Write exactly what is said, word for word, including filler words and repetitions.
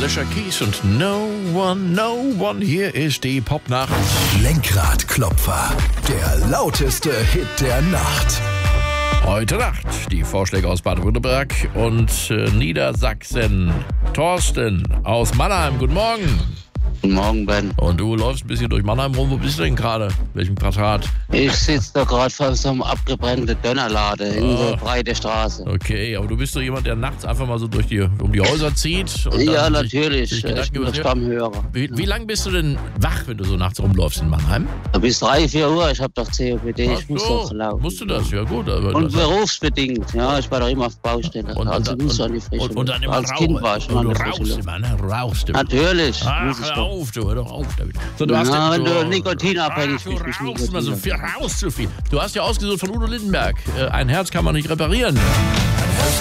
Alicia Keys und No One, No One. Hier ist die Popnacht. Lenkradklopfer, der lauteste Hit der Nacht. Heute Nacht die Vorschläge aus Baden-Württemberg und äh, Niedersachsen. Thorsten aus Mannheim, guten Morgen. Guten Morgen, Ben. Und du läufst ein bisschen durch Mannheim rum. Wo bist du denn gerade? Welchem Quadrat? Ich sitze da gerade vor so einem abgebrannten Dönerladen in Oh. der breiten Straße. Okay, aber du bist doch jemand, der nachts einfach mal so durch die, um die Häuser zieht. Und Ja, dann sich- natürlich. sich Ich Gedanken bin der über- Stammhörer. Wie, wie lange bist du denn wach, wenn du so nachts rumläufst in Mannheim? Bis drei, vier Uhr. Ich habe doch C O P D. Ach Ich muss so, doch laufen. musst du das? Ja gut. Aber Und das, berufsbedingt. Ja, ich war doch immer auf Baustelle. und, also und, muss und, an die frische und, und dann Luft. immer Als rauch- Kind war ich immer und an du der frischen rauchst Luft. immer, ne? Rauchst immer. Natürlich. Ach, muss ich hör doch. auf, du, hör doch auf damit. So, du hast Ja, wenn du, du nikotinabhängig Ach, du bist, bist du rauchst immer so viel, nikotinabhängig. raus zu viel. Du hast ja ausgesucht von Udo Lindenberg. Äh, Ein Herz kann man nicht reparieren.